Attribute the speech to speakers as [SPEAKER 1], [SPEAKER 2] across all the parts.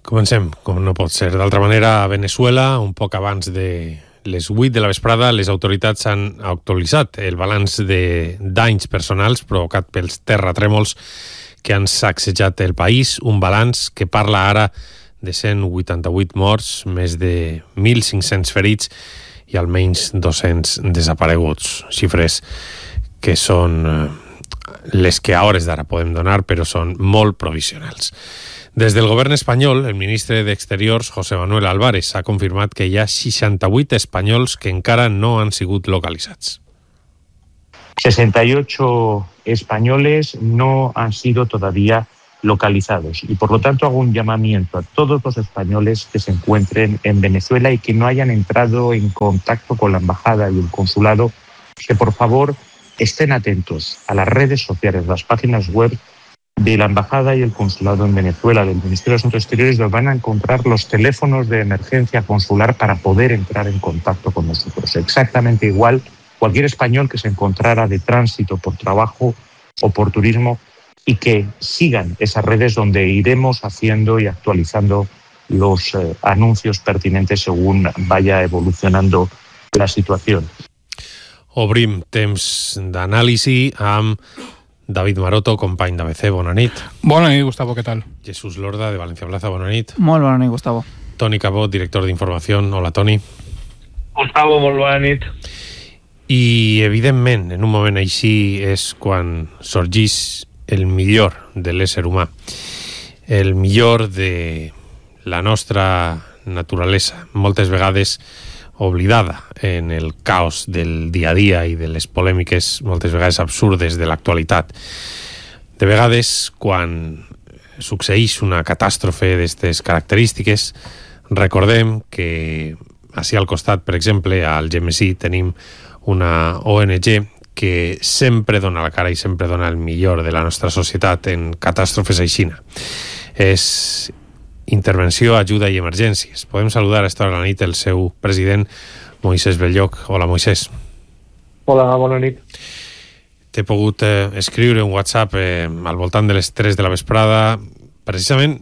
[SPEAKER 1] Comencem, com no pot ser d'altra manera, a Venezuela. Un poc abans de les 8 de la vesprada, les autoritats han actualitzat el balanç de danys personals provocat pels terratrèmols que han sacsejat el país. Un balanç que parla ara de 188 morts, més de 1.500 ferits i almenys 200 desapareguts. Xifres que són les que a hores d'ara podem donar, però són molt provisionals. Des del govern espanyol, el ministre d'Exteriors, José Manuel Álvarez, ha confirmat que hi ha 68 espanyols que encara no han sigut localitzats.
[SPEAKER 2] 68 españoles no han sido todavía localizados y por lo tanto hago un llamamiento a todos los españoles que se encuentren en Venezuela y que no hayan entrado en contacto con la embajada y el consulado, que por favor estén atentos a las redes sociales, las páginas web de la embajada y el consulado en Venezuela, del Ministerio de Asuntos Exteriores, donde van a encontrar los teléfonos de emergencia consular para poder entrar en contacto con nosotros. Exactamente igual, cualquier español que se encontrara de tránsito por trabajo o por turismo y que sigan esas redes donde iremos haciendo y actualizando los anuncios pertinentes según vaya evolucionando la situación.
[SPEAKER 1] Obrim temps d'anàlisi amb David Maroto, company d'ABC, bona nit.
[SPEAKER 3] Bona nit, Gustavo, què tal?
[SPEAKER 1] Jesús Lorda, de Valencia Plaza, bona nit.
[SPEAKER 4] Molt bona nit, Gustavo.
[SPEAKER 1] Toni Cabot, director d'Informació, hola Toni.
[SPEAKER 5] Gustavo, molt bona nit.
[SPEAKER 1] I, evidentment, en un moment així és quan sorgeix el millor de l'ésser humà, el millor de la nostra naturalesa, moltes vegades oblidada en el caos del dia a dia i de les polèmiques moltes vegades absurdes de l'actualitat. De vegades, quan succeeix una catàstrofe d'aquestes característiques, recordem que ací al costat, per exemple, al Gemesí tenim una ONG que sempre dona la cara i sempre dona el millor de la nostra societat en catàstrofes aixina. És Intervenció, Ajuda i Emergències. Podem saludar a esta hora de la nit el seu president, Moisés Belloc. Hola, Moisés.
[SPEAKER 5] Hola, bona nit.
[SPEAKER 1] T'he pogut escriure un WhatsApp al voltant de les 3 de la vesprada, precisament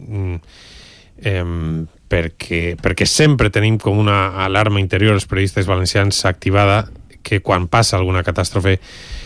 [SPEAKER 1] perquè sempre tenim com una alarma interior els periodistes valencians activada que quan passa alguna catàstrofe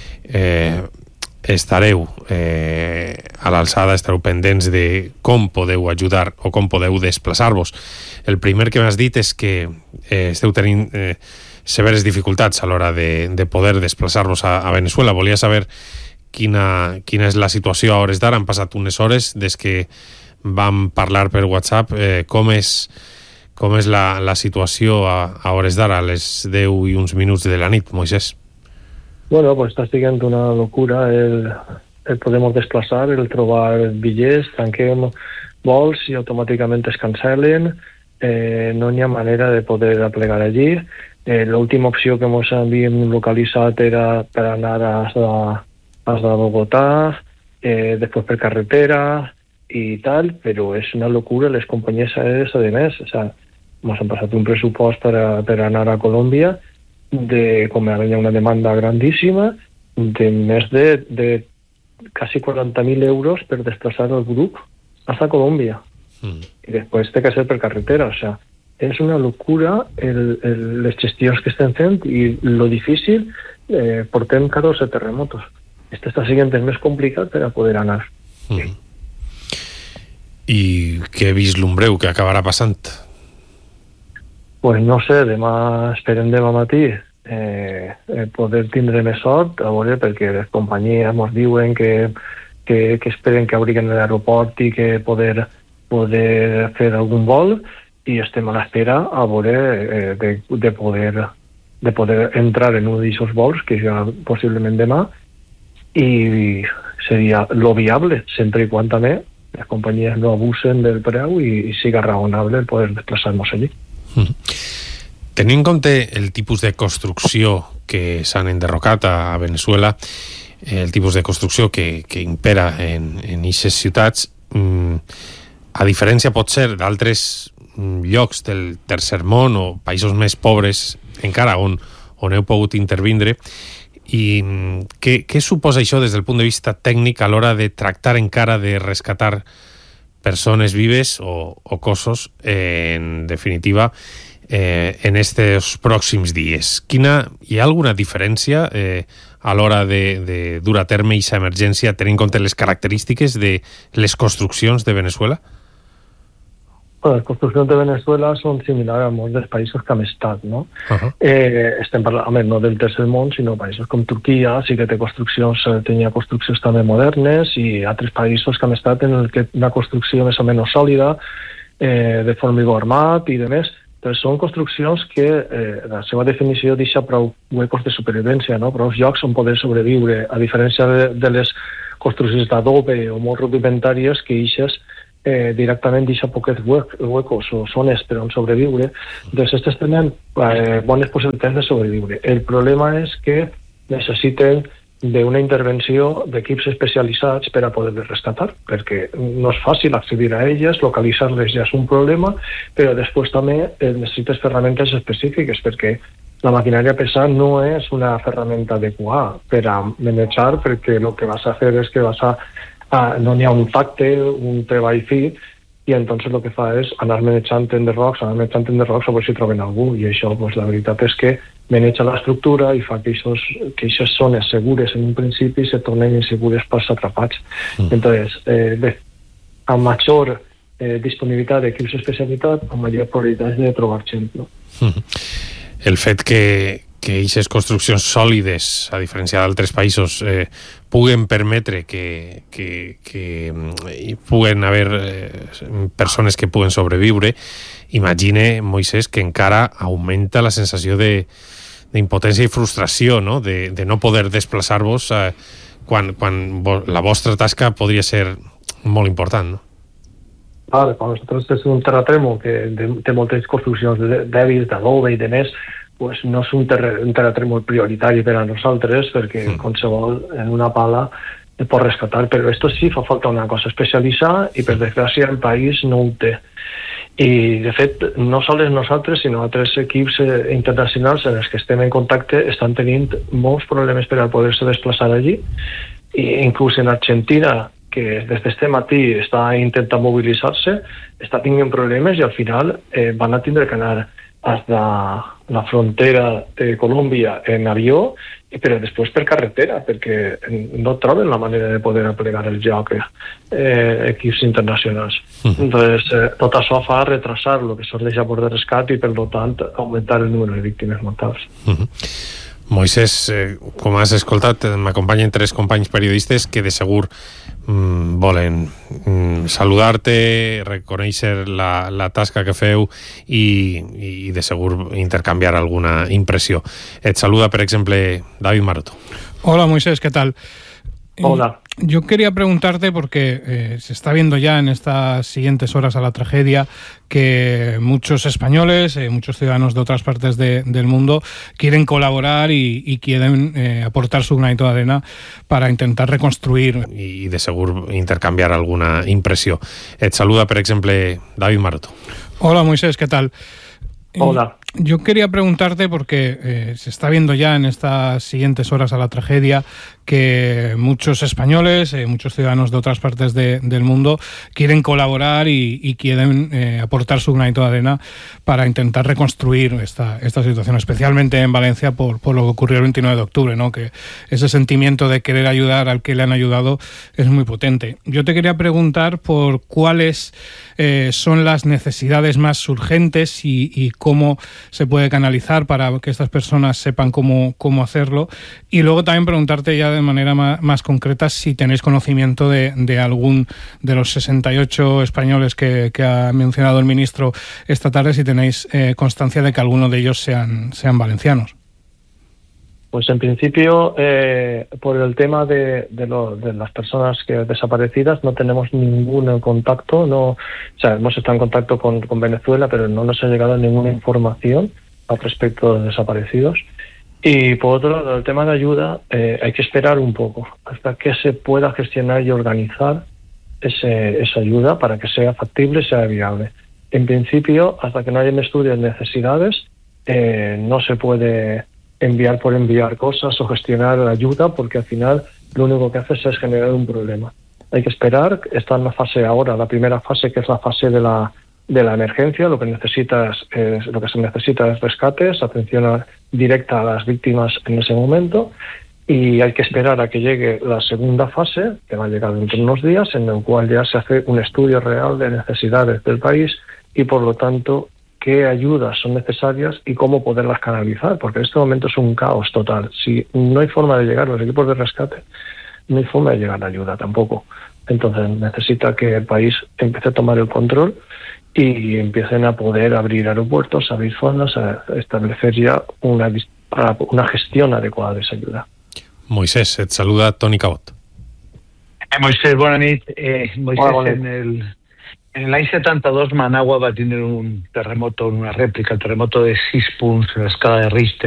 [SPEAKER 1] estareu a l'alçada, estareu pendents de com podeu ajudar o com podeu desplaçar-vos. El primer que m'has dit és que esteu tenint severes dificultats a l'hora de poder desplaçar-vos a Venezuela. Volia saber quina és la situació a hores d'ara. Han passat unes hores des que vam parlar per WhatsApp. Com és la situació a hores d'ara, a les 10 i uns minuts de la nit, Moisés?
[SPEAKER 5] Bueno, pues está siguiendo una locura el podemos desplazar, el trobar bitllets, tanquem vols i automàticament es cancelen. No hi ha manera de poder aplegar allí. L'última opció que ens havíem localitzat era per anar hasta Bogotá, després per carretera i tal, però és una locura. Les companyies aèries, a més, o sea, ens han passat un pressupost per anar a Colòmbia com hi ha una demanda grandíssima, de més de quasi 40.000 euros per desplaçar el grup hasta Colòmbia. I després té que ser per carretera. O sea, és una locura les gestions que estem fent i lo difícil. Portem 14 terremotos. Este està sent el més complicat per a poder anar.
[SPEAKER 1] I què vislumbreu que acabarà passant?
[SPEAKER 5] Pues no sé, esperem demà matí poder tindre més sort, a veure, perquè les companyies ens diuen que esperen que obriguen l'aeroport i que poder fer algun vol, i estem a l'espera a veure de poder entrar en un d'aquests vols, que ja possiblement demà, i seria lo viable, sempre i quan també les companyies no abusen del preu i siga raonable el poder desplaçar-nos allí.
[SPEAKER 1] Tenint en compte el tipus de construcció que s'han enderrocat a Venezuela, el tipus de construcció que impera en aquestes ciutats, a diferència pot ser d'altres llocs del tercer món o països més pobres encara on heu pogut intervindre, i què suposa això des del punt de vista tècnic a l'hora de tractar encara de rescatar persones vives o cossos, en definitiva, en aquests pròxims dies. Hi ha alguna diferència a l'hora de dur a terme aquesta emergència, tenint en compte les característiques de les construccions de Venezuela?
[SPEAKER 5] Les construccions de Venezuela són similars a molts dels països que hem estat, no? Estem parlant, no del tercer món, sinó països com Turquia, sí que tenia construccions també modernes, i altres països que hem estat en el que una construcció més o menys sòlida, de formigó armat i de més. Doncs són construccions que la seva definició deixa prou huecos de supervivència, no? Prou llocs on poder sobreviure, a diferència de les construccions d'adobe o molt rudimentàries que ixes directament deixa poquets huecos o zones per on sobreviure. Doncs aquestes tenen bones possibilitats de sobreviure. El problema és que necessiten d'una intervenció d'equips especialitzats per a poder-les rescatar, perquè no és fàcil accedir a elles, localitzar-les ja és un problema, però després també necessites ferramentes específiques, perquè la maquinària pesada no és una ferramenta adequada per a manejar, perquè el que vas a fer és que no n'hi ha un tacte, un treball fi, i entonces el que fa és anar manejant enderrocs a veure si troben algú, i això, pues, la veritat és que maneja l'estructura i fa que aquestes zones segures en un principi se tornen insegures pels atrapats. Entonces, amb major disponibilitat d'equips d'especialitat, amb major probabilitat de trobar gent, no?
[SPEAKER 1] El fet que aquestes construccions sòlides, a diferència d'altres països, puguen permetre que puguen haver persones que puguen sobreviure, imagine, Moisés, que encara augmenta la sensació d'impotència i frustració, no? De no poder desplaçar-vos quan la vostra tasca podria ser molt important, no?
[SPEAKER 5] Vale, quan nosaltres és un terratrèmol que té moltes construccions dèbils, d'adobe i de més, pues no és un terratrèmol prioritari per a nosaltres, perquè qualsevol en una pala pot rescatar, però esto sí fa falta una cosa especialitzada i per desgràcia el país no ho té. I de fet, no sols nosaltres, sinó altres equips internacionals en els que estem en contacte estan tenint molts problemes per a poder-se desplaçar allí, i inclús en Argentina, que des d'este matí està intentant mobilitzar-se, està tinguent problemes i al final van a tindre que anar hasta la frontera de Colòmbia en avió, però després per carretera, perquè no troben la manera de poder aplegar el lloc equips internacionals. Entonces, tot això fa retrasar el que són les labors de rescat i, per tant, augmentar el número de víctimes mortals.
[SPEAKER 1] Moisés, com has escoltat, m'acompanyen 3 companys periodistes que de segur volen saludar-te, reconèixer la tasca que feu i de segur intercanviar alguna impressió. Et saluda, per exemple, David Maroto.
[SPEAKER 3] Hola, Moisés, ¿qué tal?
[SPEAKER 5] Hola.
[SPEAKER 3] Yo quería preguntarte, porque se está viendo ya en estas siguientes horas a la tragedia que muchos españoles, muchos ciudadanos de otras partes del mundo quieren colaborar y quieren aportar su granito de arena para intentar reconstruir.
[SPEAKER 1] I de segur intercanviar alguna impressió. Et saluda, per exemple, David Maroto.
[SPEAKER 3] Hola, Moisés, ¿qué tal?
[SPEAKER 5] Hola.
[SPEAKER 3] Yo quería preguntarte, porque se está viendo ya en estas siguientes horas a la tragedia que muchos españoles, muchos ciudadanos de otras partes del mundo quieren colaborar y quieren aportar su granito de arena para intentar reconstruir esta situación, especialmente en Valencia por lo que ocurrió el 29 de octubre, ¿no? Que ese sentimiento de querer ayudar al que le han ayudado es muy potente. Yo te quería preguntar por cuáles son las necesidades más urgentes y cómo se puede canalizar para que estas personas sepan cómo hacerlo, y luego también preguntarte ya de manera más concreta si tenéis conocimiento de algún de los 68 españoles que ha mencionado el ministro esta tarde, si tenéis constancia de que alguno de ellos sean valencianos.
[SPEAKER 5] Pues en principio, por el tema de las personas desaparecidas, no tenemos ningún contacto. O sea, hemos estado en contacto con Venezuela, pero no nos ha llegado ninguna información al respecto de los desaparecidos. Y por otro lado, el tema de ayuda, hay que esperar un poco hasta que se pueda gestionar y organizar esa ayuda para que sea factible, sea viable. En principio, hasta que no haya un estudio de necesidades, no se puede enviar por enviar cosas o gestionar la ayuda, porque al final lo único que haces es generar un problema. Hay que esperar. Está en la fase ahora, la primera fase, que es la fase de la emergencia. Lo que se necesita es rescates, atención directa a las víctimas en ese momento, y hay que esperar a que llegue la segunda fase, que va a llegar dentro de unos días, en el cual ya se hace un estudio real de necesidades del país y, por lo tanto, qué ayudas son necesarias y cómo poderlas canalizar, porque en este momento es un caos total. Si no hay forma de llegar, los equipos de rescate, no hay forma de llegar a ayuda tampoco. Entonces necesita que el país empiece a tomar el control y empiecen a poder abrir aeropuertos, abrir fondos, a establecer ya una gestión adecuada de esa ayuda.
[SPEAKER 1] Moisés, et saluda Toni Cabot.
[SPEAKER 4] Moisés, bona nit. Moisés, en el año 72 Managua va a tener un terremoto, una réplica, terremoto de 6 puntos en la escala de Richter.